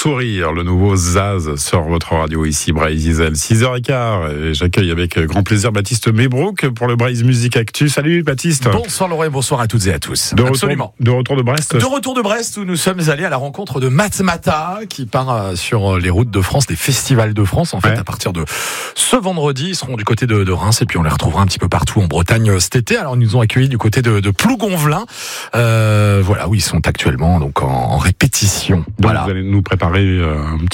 sourire, le nouveau Zaz sur votre radio ici, Breiz Izel, 6h15. Et j'accueille avec grand plaisir Baptiste Mebrouk pour le Breiz Music Actu. Salut Baptiste. Bonsoir Laurent, bonsoir à toutes et à tous. Absolument. De retour de Brest. De retour de Brest où nous sommes allés à la rencontre de Matmata qui part sur les routes de France, des festivals de France. En fait, à partir de ce vendredi, ils seront du côté de Reims et puis on les retrouvera un petit peu partout en Bretagne cet été. Alors ils nous ont accueillis du côté de Plougonvelin. Voilà, où ils sont actuellement donc en répétition. Donc voilà. Vous allez nous préparer une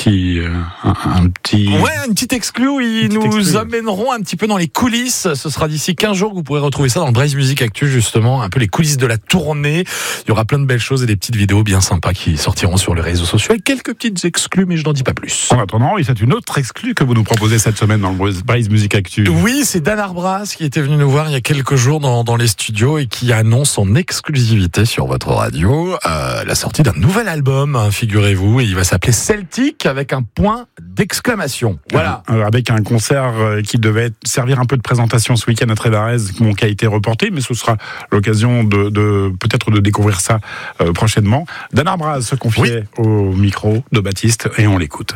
petite exclu où ils nous amèneront un petit peu dans les coulisses. Ce sera d'ici 15 jours que vous pourrez retrouver ça dans le Breiz Music Actu, justement, un peu les coulisses de la tournée. Il y aura plein de belles choses et des petites vidéos bien sympas qui sortiront sur les réseaux sociaux avec quelques petites exclus, mais je n'en dis pas plus. En attendant, c'est une autre exclue que vous nous proposez cette semaine dans le Breiz Music Actu. Oui, c'est Dan Arbras qui était venu nous voir il y a quelques jours dans les studios et qui annonce en exclusivité sur votre radio la sortie d'un nouvel album, figurez-vous, et il va s'appeler Celtic avec un point d'exclamation. Voilà. Avec un concert qui devait servir un peu de présentation ce week-end à Trévarez, qui a été reporté, mais ce sera l'occasion de peut-être de découvrir ça prochainement. Dan Arbras se confiait au micro de Baptiste et on l'écoute.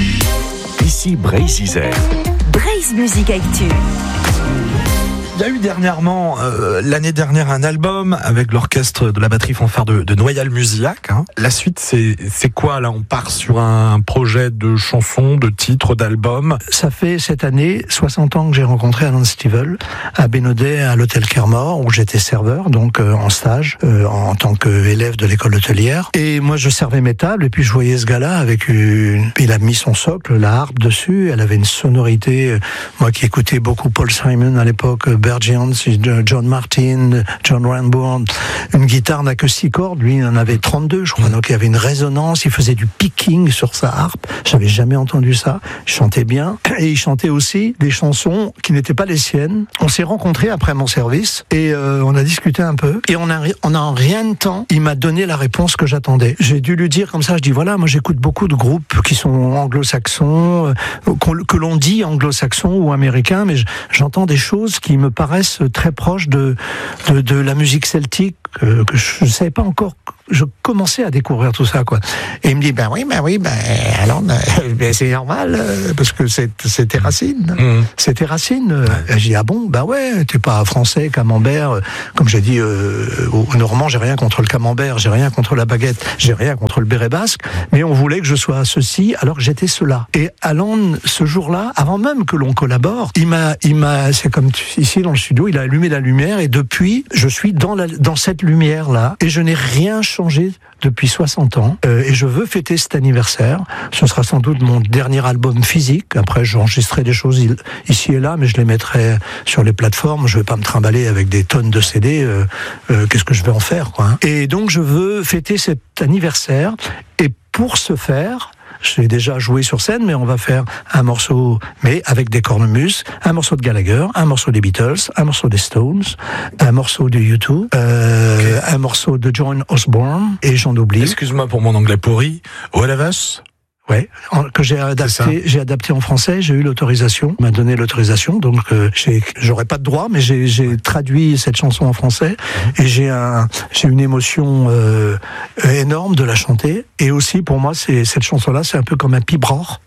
Ici Breiz Izel. Breiz Music Actu. Il y a eu dernièrement, l'année dernière, un album avec l'orchestre de la batterie fanfare de Noyal-Musillac. La suite, c'est quoi là ? On part sur un projet de chansons, de titres, d'albums. Ça fait cette année 60 ans que j'ai rencontré Alan Stivell à Bénodet, à l'hôtel Kermor, où j'étais serveur, donc en stage, en tant qu'élève de l'école hôtelière. Et moi, je servais mes tables, et puis je voyais ce gars-là avec il a mis son socle, la harpe dessus. Elle avait une sonorité. Moi qui écoutais beaucoup Paul Simon à l'époque, Bert Giants, John Martin, John Renbourn. Une guitare n'a que 6 cordes, lui il en avait 32 je crois, donc il y avait une résonance, il faisait du picking sur sa harpe, j'avais jamais entendu ça, il chantait bien, et il chantait aussi des chansons qui n'étaient pas les siennes. On s'est rencontrés après mon service, et on a discuté un peu, et on a en rien de temps, il m'a donné la réponse que j'attendais. J'ai dû lui dire comme ça, je dis voilà, moi j'écoute beaucoup de groupes qui sont anglo-saxons, que l'on dit anglo-saxons ou américains, mais j'entends des choses qui me paraissent très proches de la musique celtique que je ne savais pas encore. Je commençais à découvrir tout ça, quoi. Et il me dit, alors, c'est normal, parce que c'est tes racines. C'est tes racines. Et j'ai dit, ah bon, t'es pas français, camembert. Comme j'ai dit, au Normand, j'ai rien contre le camembert, j'ai rien contre la baguette, j'ai rien contre le béret basque, mais on voulait que je sois ceci, alors que j'étais cela. Et Alan, ce jour-là, avant même que l'on collabore, il m'a, c'est comme ici dans le studio, il a allumé la lumière, et depuis, je suis dans cette lumière-là, et je n'ai rien changé depuis 60 ans, et je veux fêter cet anniversaire. Ce sera sans doute mon dernier album physique. Après, j'enregistrerai des choses ici et là, mais je les mettrai sur les plateformes. Je vais pas me trimballer avec des tonnes de CD. Qu'est-ce que je vais en faire, quoi, Et donc, je veux fêter cet anniversaire, et pour ce faire, j'ai déjà joué sur scène, mais on va faire un morceau, mais avec des cornemuses, un morceau de Gallagher, un morceau des Beatles, un morceau des Stones, un morceau de U2, un morceau de John Osborne, et j'en oublie. Excuse-moi pour mon anglais pourri. All of Us ? Ouais, que j'ai adapté en français, j'ai eu l'autorisation, on m'a donné l'autorisation, donc j'aurais pas de droit, mais j'ai traduit cette chanson en français, et j'ai une émotion énorme de la chanter, et aussi pour moi cette chanson-là, c'est un peu comme un pibror,